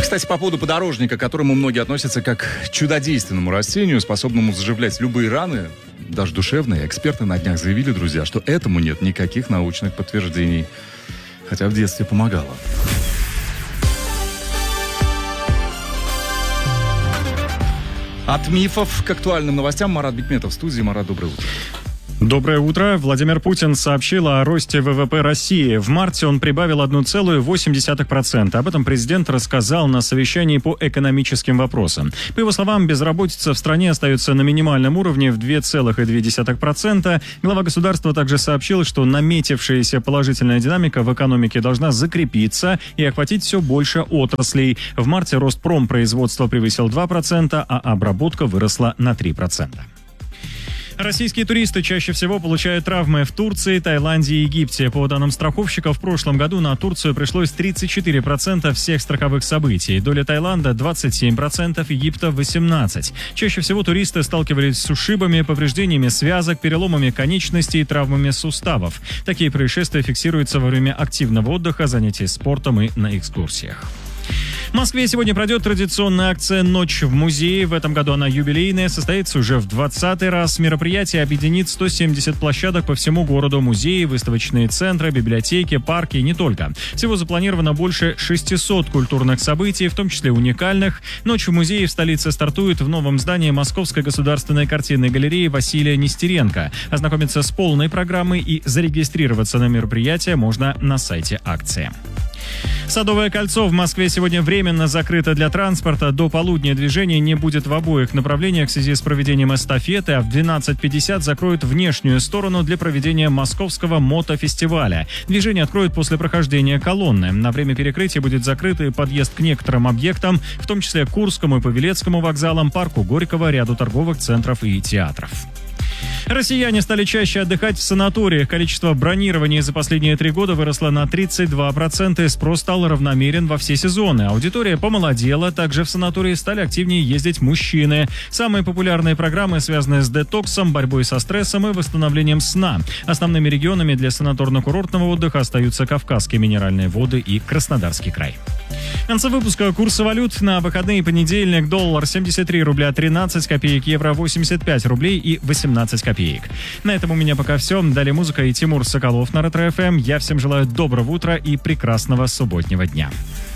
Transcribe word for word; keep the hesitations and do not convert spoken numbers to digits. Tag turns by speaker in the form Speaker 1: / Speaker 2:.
Speaker 1: Кстати, по поводу подорожника, к которому многие относятся как к чудодейственному растению, способному заживлять любые раны, даже душевные, эксперты на днях заявили, друзья, что этому нет никаких научных подтверждений. Хотя в детстве помогало. От мифов к актуальным новостям. Марат Бикметов в студии. Марат, доброе утро.
Speaker 2: Доброе утро. Владимир Путин сообщил о росте ВВП России. В марте он прибавил одна целая восемь десятых процента. Об этом президент рассказал на совещании по экономическим вопросам. По его словам, безработица в стране остается на минимальном уровне в два целых две десятых процента. Глава государства также сообщил, что наметившаяся положительная динамика в экономике должна закрепиться и охватить все больше отраслей. В марте рост промпроизводства превысил два процента, а обработка выросла на три процента. Российские туристы чаще всего получают травмы в Турции, Таиланде и Египте. По данным страховщиков, в прошлом году на Турцию пришлось тридцать четыре процента всех страховых событий. Доля Таиланда – двадцать семь процентов, Египта – восемнадцать процентов. Чаще всего туристы сталкивались с ушибами, повреждениями связок, переломами конечностей и травмами суставов. Такие происшествия фиксируются во время активного отдыха, занятий спортом и на экскурсиях. В Москве сегодня пройдет традиционная акция «Ночь в музее». В этом году она юбилейная, состоится уже в двадцатый раз. Мероприятие объединит сто семьдесят площадок по всему городу. Музеи, выставочные центры, библиотеки, парки и не только. Всего запланировано больше шестисот культурных событий, в том числе уникальных. «Ночь в музее» в столице стартует в новом здании Московской государственной картинной галереи Василия Нестеренко. Ознакомиться с полной программой и зарегистрироваться на мероприятие можно на сайте акции. Садовое кольцо в Москве сегодня временно закрыто для транспорта. До полудня движения не будет в обоих направлениях в связи с проведением эстафеты, а в двенадцать пятьдесят закроют внешнюю сторону для проведения Московского мотофестиваля. Движение откроют после прохождения колонны. На время перекрытия будет закрыт и подъезд к некоторым объектам, в том числе Курскому и Павелецкому вокзалам, парку Горького, ряду торговых центров и театров. Россияне стали чаще отдыхать в санаториях. Количество бронирований за последние три года выросло на тридцать два процента, и спрос стал равномерен во все сезоны. Аудитория помолодела, также в санатории стали активнее ездить мужчины. Самые популярные программы связаны с детоксом, борьбой со стрессом и восстановлением сна. Основными регионами для санаторно-курортного отдыха остаются Кавказские минеральные воды и Краснодарский край. В конце выпуска курсы валют на выходные: понедельник, доллар семьдесят три рубля тринадцать копеек, евро восемьдесят пять рублей и восемнадцать копеек. На этом у меня пока все. Далее музыка и Тимур Соколов на Ретро-эф эм. Я всем желаю доброго утра и прекрасного субботнего дня.